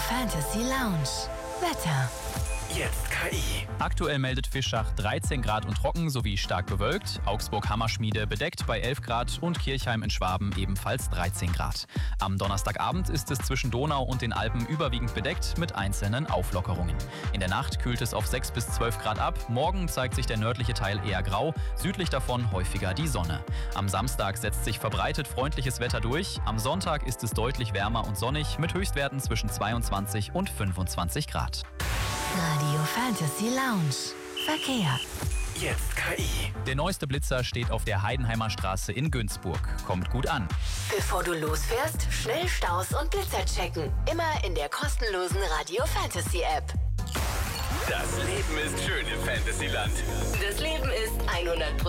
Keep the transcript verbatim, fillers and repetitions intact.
Fantasy Lounge. Wetter. Jetzt K I. Aktuell meldet Fischach dreizehn Grad und trocken sowie stark bewölkt. Augsburg-Hammerschmiede bedeckt bei elf Grad und Kirchheim in Schwaben ebenfalls dreizehn Grad. Am Donnerstagabend ist es zwischen Donau und den Alpen überwiegend bedeckt mit einzelnen Auflockerungen. In der Nacht kühlt es auf sechs bis zwölf Grad ab. Morgen zeigt sich der nördliche Teil eher grau, südlich davon häufiger die Sonne. Am Samstag setzt sich verbreitet freundliches Wetter durch. Am Sonntag ist es deutlich wärmer und sonnig mit Höchstwerten zwischen zweiundzwanzig und fünfundzwanzig Grad. Radio Fantasy Lounge. Verkehr. Jetzt K I. Der neueste Blitzer steht auf der Heidenheimer Straße in Günzburg. Kommt gut an. Bevor du losfährst, schnell Staus und Blitzer checken. Immer in der kostenlosen Radio Fantasy App. Das Leben ist schön im Fantasyland. Das Leben ist hundert Prozent